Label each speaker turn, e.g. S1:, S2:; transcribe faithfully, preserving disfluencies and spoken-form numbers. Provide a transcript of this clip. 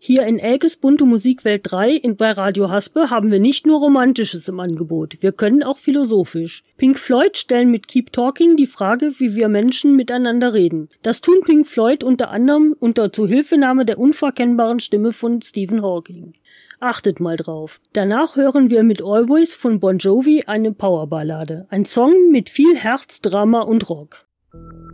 S1: Hier in Elkes bunte Musikwelt drei in, bei Radio Haspe haben wir nicht nur Romantisches im Angebot, wir können auch philosophisch. Pink Floyd stellen mit Keep Talking die Frage, wie wir Menschen miteinander reden. Das tun Pink Floyd unter anderem unter Zuhilfenahme der unverkennbaren Stimme von Stephen Hawking. Achtet mal drauf. Danach hören wir mit Always von Bon Jovi eine Powerballade. Ein Song mit viel Herz, Drama und Rock.